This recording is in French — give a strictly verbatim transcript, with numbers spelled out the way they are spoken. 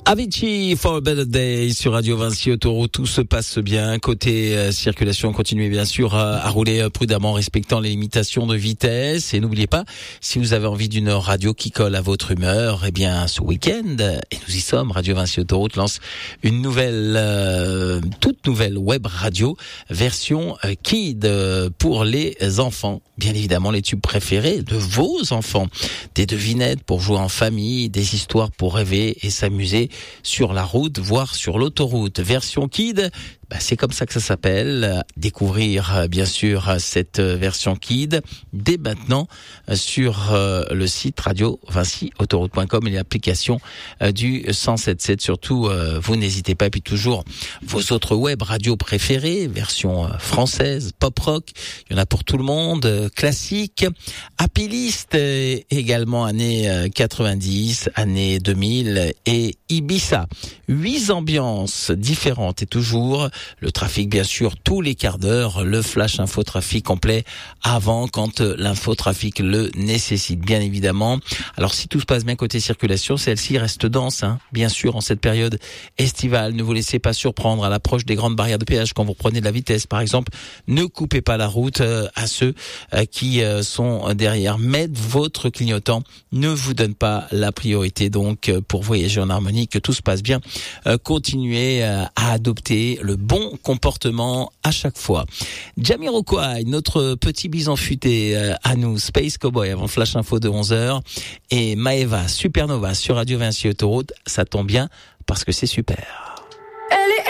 Avicii for a Better Day sur Radio Vinci Autoroute, tout se passe bien. Côté euh, circulation, continuez bien sûr à, à rouler euh, prudemment, respectant les limitations de vitesse. Et n'oubliez pas, si vous avez envie d'une radio qui colle à votre humeur, eh bien ce week-end, et nous y sommes, Radio Vinci Autoroute lance une nouvelle, euh, toute nouvelle web radio, version euh, Kid euh, pour les enfants. Bien évidemment, les tubes préférés de vos enfants. Des devinettes pour jouer en famille, des histoires pour rêver et s'amuser sur la route, voire sur l'autoroute. Version Kid, bah c'est comme ça que ça s'appelle. Découvrir bien sûr cette version Kid dès maintenant sur le site radio vinci autoroute point com et l'application du cent sept sept. Surtout, vous n'hésitez pas. Et puis toujours vos autres web radios préférées, version française, pop rock, il y en a pour tout le monde, classique, Happy List également années quatre-vingt-dix, années deux mille et Ibiza. Huit ambiances différentes et toujours le trafic, bien sûr, tous les quarts d'heure, le flash infotrafic complet avant quand l'infotrafic le nécessite, bien évidemment. Alors, si tout se passe bien côté circulation, celle-ci reste dense, hein, bien sûr, en cette période estivale. Ne vous laissez pas surprendre à l'approche des grandes barrières de péage quand vous prenez de la vitesse, par exemple. Ne coupez pas la route euh, à ceux euh, qui euh, sont derrière. Mettez votre clignotant. Ne vous donne pas la priorité, donc, euh, pour voyager en harmonie, que tout se passe bien. Euh, continuez euh, à adopter le bon comportement à chaque fois. Jamiroquai, notre petit bison futé euh, à nous, Space Cowboy avant Flash Info de onze heures, et Maeva, Supernova sur Radio Vinci Autoroute. Ça tombe bien parce que c'est super.